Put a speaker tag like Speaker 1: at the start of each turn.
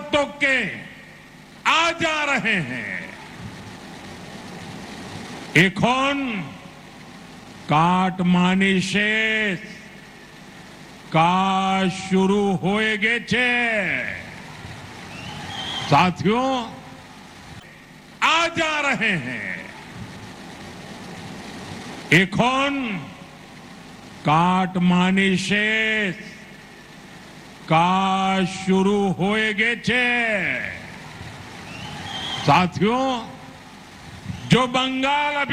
Speaker 1: तो के आ जा रहे हैं। এখন কাটমানি শেষ, কাজ शुरू হয়ে গেছে। साथियों आ जा रहे हैं। এখন কাটমানি শেষ, কাজ शुरू হয়ে গেছে। साथियों जो बंगाल